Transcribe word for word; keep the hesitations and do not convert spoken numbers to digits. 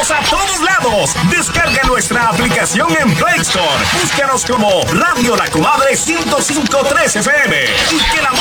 Vamos a todos lados. Descarga nuestra aplicación en Play Store. Búscanos como Radio La Comadre ciento cinco punto tres F M y que la